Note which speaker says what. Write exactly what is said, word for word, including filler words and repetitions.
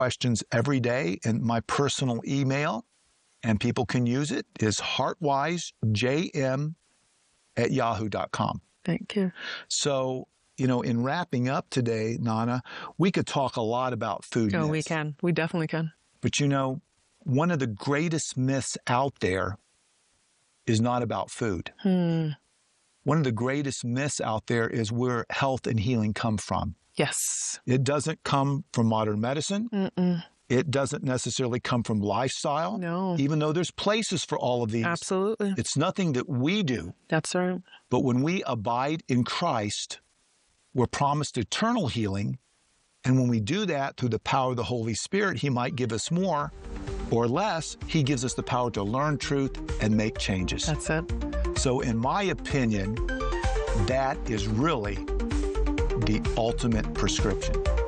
Speaker 1: questions every day, and my personal email, and people can use it, is heartwisejm at yahoo dot com.
Speaker 2: Thank you.
Speaker 1: So, you know, in wrapping up today, Nana, we could talk a lot about food
Speaker 2: Oh,
Speaker 1: myths.
Speaker 2: we can. We definitely can.
Speaker 1: But, you know, one of the greatest myths out there is not about food.
Speaker 2: Hmm.
Speaker 1: One of the greatest myths out there is where health and healing come from.
Speaker 2: Yes.
Speaker 1: It doesn't come from modern medicine.
Speaker 2: Mm-mm.
Speaker 1: It doesn't necessarily come from lifestyle.
Speaker 2: No.
Speaker 1: Even though there's places for all of these.
Speaker 2: Absolutely.
Speaker 1: It's nothing that we do.
Speaker 2: That's right.
Speaker 1: But when we abide in Christ, we're promised eternal healing. And when we do that through the power of the Holy Spirit, He might give us more or less. He gives us the power to learn truth and make changes.
Speaker 2: That's it.
Speaker 1: So in my opinion, that is really the ultimate prescription.